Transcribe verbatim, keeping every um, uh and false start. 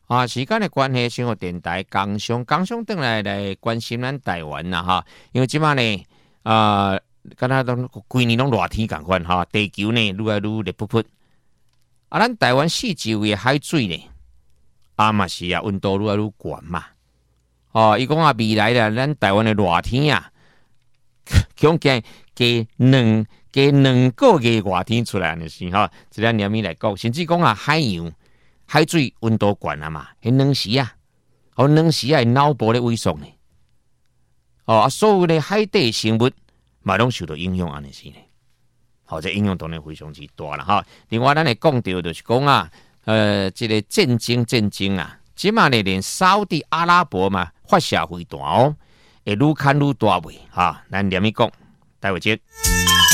啊，时间的关系，生活电台刚上刚上转来来关心咱台湾啦哈，因为即摆呢，啊，敢若拢规年拢热天共款哈，地球呢愈来愈热扑扑，啊，咱台湾四周围的海水呢，啊嘛是啊，温度愈来愈悬嘛，哦，伊讲啊，未来啦，咱台湾的热天啊，恐加加两加两个月热天出来就是哈，这咱连面来讲，甚至讲啊，海洋。海水温度悬啊嘛，迄冷时啊，哦冷时啊，脑部咧萎缩呢，哦啊，所有的海底生物嘛拢受到影响安尼是呢，好、哦，这影响当然非常之大啦哈。另外，咱来讲到就是讲啊，呃，这个战争战争啊，即嘛呢连沙特阿拉伯嘛发射飞弹哦，会愈看愈大尾哈，咱连咪讲，待会见。